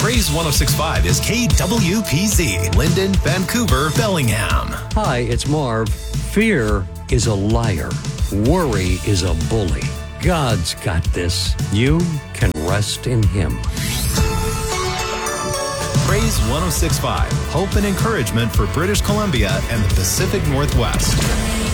Praise 106.5 is KWPZ, Linden, Vancouver, Bellingham. Hi, it's Marv. Fear is a liar. Worry is a bully. God's got this. You can rest in Him. Praise 106.5, hope and encouragement for British Columbia and the Pacific Northwest.